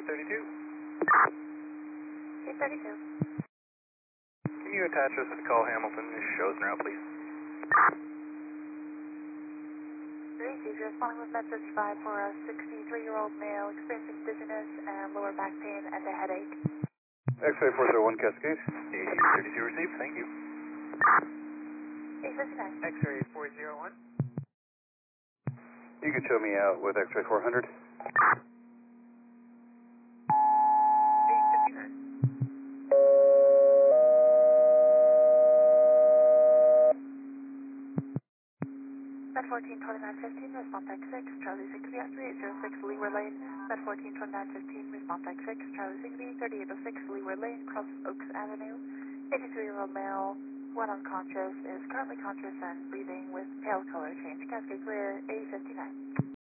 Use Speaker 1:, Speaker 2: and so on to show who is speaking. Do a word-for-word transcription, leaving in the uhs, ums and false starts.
Speaker 1: thirty-two.
Speaker 2: eight thirty-two.
Speaker 1: Can you attach us to call Hamilton? This shows now, please.
Speaker 2: three, you're responding with med fifty-five for a sixty-three-year-old male experiencing dizziness and lower back pain and a headache.
Speaker 3: X-ray four zero one Cascade.
Speaker 1: eight thirty-two received, thank you.
Speaker 2: eight fifty-nine.
Speaker 1: X-ray four zero one.
Speaker 3: You can show me out with X-ray four hundred.
Speaker 1: eight fifty-nine.
Speaker 2: Med fourteen twenty-nine fifteen, response X six, Charlie Zigbee at three eight zero six Leeward Lane. Med fourteen twenty-nine fifteen, response X six, Charlie Zigbee, thirty-eight oh six Leeward Lane, Cross Oaks Avenue. eighty-three-year-old male, one unconscious, is currently conscious and breathing with pale color change. Cascade clear, eight fifty-nine.